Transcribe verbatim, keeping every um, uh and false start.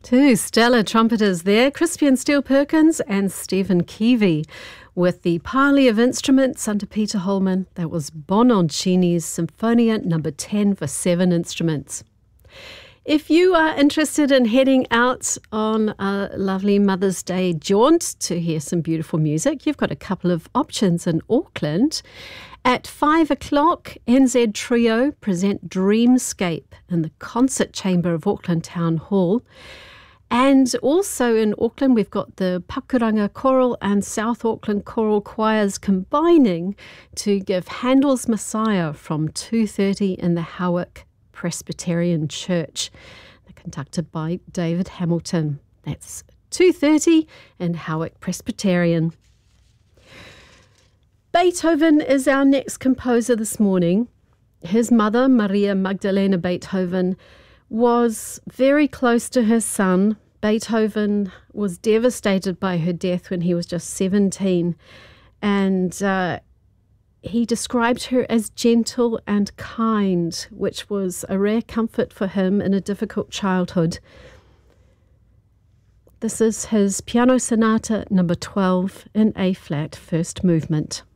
Two stellar trumpeters there, Crispian Steele-Perkins and Stephen Keevy, with the Parley of Instruments under Peter Holman. That was Bononcini's Symphonia number ten for seven instruments. If you are interested in heading out on a lovely Mother's Day jaunt to hear some beautiful music, you've got a couple of options in Auckland. At five o'clock, N Z Trio present Dreamscape in the Concert Chamber of Auckland Town Hall. And also in Auckland, we've got the Pakuranga Choral and South Auckland Choral Choirs combining to give Handel's Messiah from two thirty in the Howick Presbyterian Church. They're conducted by David Hamilton. That's two thirty in Howick Presbyterian. Beethoven is our next composer this morning. His mother, Maria Magdalena Beethoven, was very close to her son. Beethoven was devastated by her death when he was just seventeen, and uh, he described her as gentle and kind, which was a rare comfort for him in a difficult childhood. This is his Piano Sonata number twelve in A-flat, first movement.